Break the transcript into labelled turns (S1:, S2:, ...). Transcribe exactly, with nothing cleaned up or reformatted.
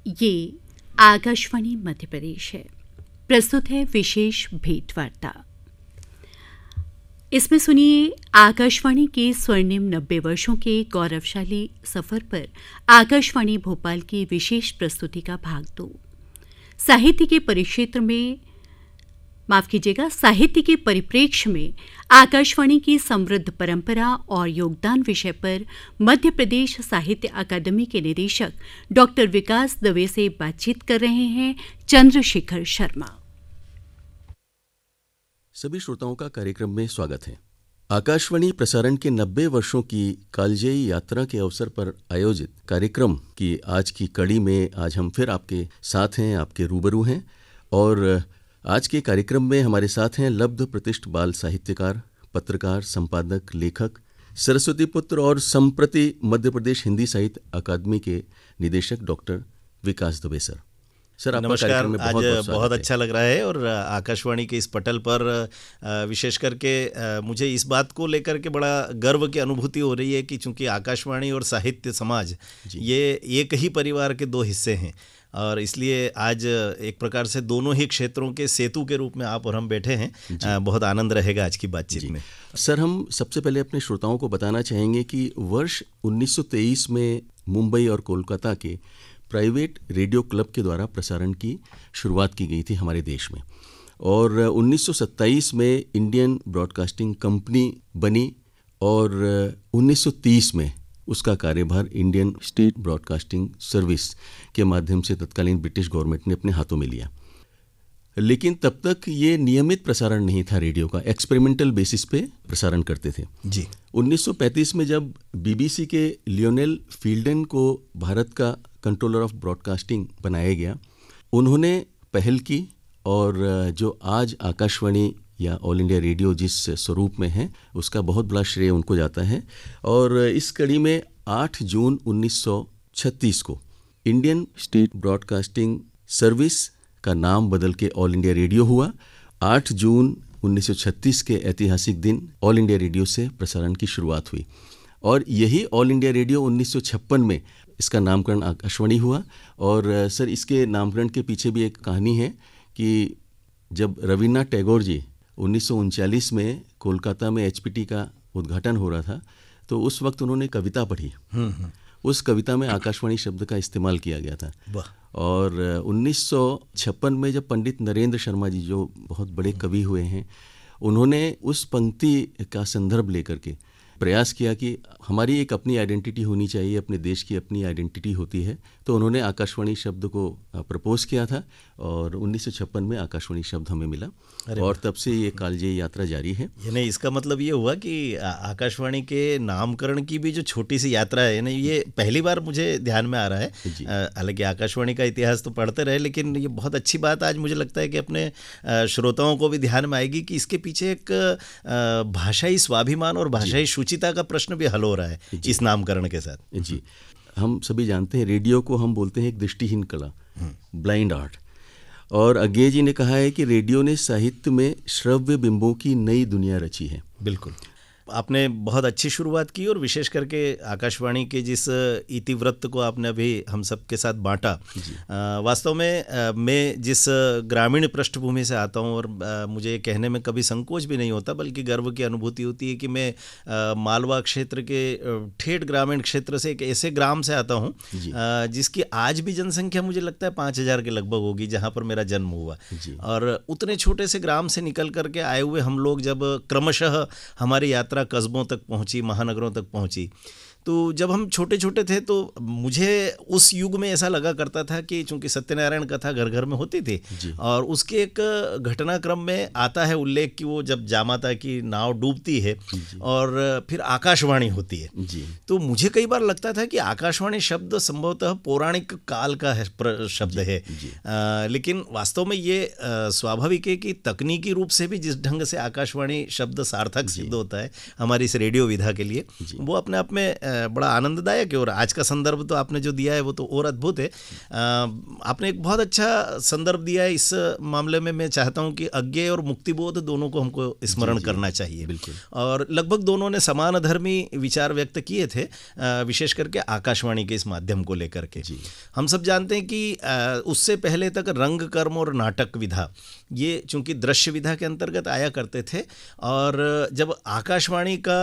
S1: ये आकाशवाणी मध्य प्रदेश है। प्रस्तुत है विशेष भेंटवार्ता। इसमें सुनिए आकाशवाणी के स्वर्णिम नब्बे वर्षों के गौरवशाली सफर पर आकाशवाणी भोपाल की विशेष प्रस्तुति का भाग दो। साहित्य के परिक्षेत्र में माफ कीजिएगा साहित्य के परिप्रेक्ष्य में आकाशवाणी की समृद्ध परंपरा और योगदान विषय पर मध्य प्रदेश साहित्य अकादमी के निदेशक डॉक्टर विकास दवे से बातचीत कर रहे हैं चंद्रशेखर शर्मा।
S2: सभी श्रोताओं का कार्यक्रम में स्वागत है। आकाशवाणी प्रसारण के नब्बे वर्षों की कालजयी यात्रा के अवसर पर आयोजित कार्यक्रम की आज की कड़ी में आज हम फिर आपके साथ हैं, आपके रूबरू हैं। और आज के कार्यक्रम में हमारे साथ हैं लब्ध प्रतिष्ठ बाल साहित्यकार, पत्रकार, संपादक, लेखक, सरस्वती पुत्र और संप्रति मध्य प्रदेश हिंदी साहित्य अकादमी के निदेशक डॉक्टर विकास दुबे सर। सर आपका कार्यक्रम में बहुत
S3: आज बहुत अच्छा लग रहा है और आकाशवाणी के इस पटल पर विशेष करके मुझे इस बात को लेकर के बड़ा गर्व की अनुभूति हो रही है कि चूंकि आकाशवाणी और साहित्य समाज ये एक ही परिवार के दो हिस्से हैं और इसलिए आज एक प्रकार से दोनों ही क्षेत्रों के सेतु के रूप में आप और हम बैठे हैं। बहुत आनंद रहेगा आज की बातचीत में।
S2: सर हम सबसे पहले अपने श्रोताओं को बताना चाहेंगे कि वर्ष उन्नीस सौ तेईस में मुंबई और कोलकाता के प्राइवेट रेडियो क्लब के द्वारा प्रसारण की शुरुआत की गई थी हमारे देश में, और उन्नीस सौ सत्ताईस में इंडियन ब्रॉडकास्टिंग कंपनी बनी और उन्नीस सौ तीस में उसका कार्यभार इंडियन स्टेट ब्रॉडकास्टिंग सर्विस के माध्यम से तत्कालीन ब्रिटिश गवर्नमेंट ने अपने हाथों में लिया। लेकिन तब तक ये नियमित प्रसारण नहीं था, रेडियो का एक्सपेरिमेंटल बेसिस पे प्रसारण करते थे
S3: जी।
S2: उन्नीस सौ पैंतीस में जब बीबीसी के लियोनेल फील्डन को भारत का कंट्रोलर ऑफ ब्रॉडकास्टिंग बनाया गया, उन्होंने पहल की और जो आज आकाशवाणी या ऑल इंडिया रेडियो जिस स्वरूप में है उसका बहुत बड़ा श्रेय उनको जाता है। और इस कड़ी में आठ जून उन्नीस सौ छत्तीस को इंडियन स्टेट ब्रॉडकास्टिंग सर्विस का नाम बदल के ऑल इंडिया रेडियो हुआ। आठ जून उन्नीस सौ छत्तीस के ऐतिहासिक दिन ऑल इंडिया रेडियो से प्रसारण की शुरुआत हुई और यही ऑल इंडिया रेडियो उन्नीस सौ छप्पन में इसका नामकरण आकाशवाणी हुआ। और सर इसके नामकरण के पीछे भी एक कहानी है कि जब रविन्द्रनाथ टैगोर जी उन्नीस सौ उनचालीस में कोलकाता में एचपीटी का उद्घाटन हो रहा था तो उस वक्त उन्होंने कविता पढ़ी। उस कविता में आकाशवाणी शब्द का इस्तेमाल किया गया था। और उन्नीस सौ छप्पन में जब पंडित नरेंद्र शर्मा जी जो बहुत बड़े कवि हुए हैं, उन्होंने उस पंक्ति का संदर्भ लेकर के प्रयास किया कि हमारी एक अपनी आइडेंटिटी होनी चाहिए, अपने देश की अपनी आइडेंटिटी होती है, तो उन्होंने आकाशवाणी शब्द को प्रपोज किया था और उन्नीस सौ छप्पन में आकाशवाणी शब्द हमें मिला और तब से ये कालजयी यात्रा जारी है।
S3: यानी इसका मतलब ये हुआ कि आकाशवाणी के नामकरण की भी जो छोटी सी यात्रा है ना, ये पहली बार मुझे ध्यान में आ रहा है। हालांकि आकाशवाणी का इतिहास तो पढ़ते रहे, लेकिन ये बहुत अच्छी बात आज मुझे लगता है कि अपने श्रोताओं को भी ध्यान में आएगी कि इसके पीछे एक भाषाई स्वाभिमान और भाषाई शुचिता का प्रश्न भी हल हो रहा है इस नामकरण के साथ।
S2: जी, हम सभी जानते हैं रेडियो को हम बोलते हैं एक दृष्टिहीन कला, ब्लाइंड आर्ट। और अज्ञे जी ने कहा है कि रेडियो ने साहित्य में श्रव्य बिंबों की नई दुनिया रची है।
S3: बिल्कुल, आपने बहुत अच्छी शुरुआत की और विशेष करके आकाशवाणी के जिस इतिवृत्त को आपने अभी हम सब के साथ बांटा, वास्तव में आ, मैं जिस ग्रामीण पृष्ठभूमि से आता हूं और आ, मुझे ये कहने में कभी संकोच भी नहीं होता बल्कि गर्व की अनुभूति होती है कि मैं आ, मालवा क्षेत्र के ठेठ ग्रामीण क्षेत्र से एक ऐसे ग्राम से आता हूं आ, जिसकी आज भी जनसंख्या मुझे लगता है पाँच हज़ार के लगभग होगी, जहाँ पर मेरा जन्म हुआ। और उतने छोटे से ग्राम से निकल करके आए हुए हम लोग जब क्रमशः हमारी यात्रा कस्बों तक पहुंची, महानगरों तक पहुंची, तो जब हम छोटे छोटे थे तो मुझे उस युग में ऐसा लगा करता था कि चूंकि सत्यनारायण कथा घर घर में होती थी और उसके एक घटनाक्रम में आता है उल्लेख कि वो जब जामाता की नाव डूबती है और फिर आकाशवाणी होती है, तो मुझे कई बार लगता था कि आकाशवाणी शब्द संभवतः पौराणिक काल का है शब्द है। आ, लेकिन वास्तव में ये आ, स्वाभाविक है कि तकनीकी रूप से भी जिस ढंग से आकाशवाणी शब्द सार्थक सिद्ध होता है हमारी इस रेडियो विधा के लिए, वो अपने आप में बड़ा आनंददायक है, और आज का संदर्भ तो आपने जो दिया है वो तो और अद्भुत है। आपने एक बहुत अच्छा संदर्भ दिया है। इस मामले में मैं चाहता हूँ कि अज्ञेय और मुक्तिबोध दोनों को हमको स्मरण करना चाहिए।
S2: बिल्कुल।
S3: और लगभग दोनों ने समान धर्मी विचार व्यक्त किए थे, विशेष करके आकाशवाणी के इस माध्यम को लेकर के। हम सब जानते हैं कि उससे पहले तक रंग, कर्म और नाटक विधा ये चूंकि दृश्य विधा के अंतर्गत आया करते थे, और जब आकाशवाणी का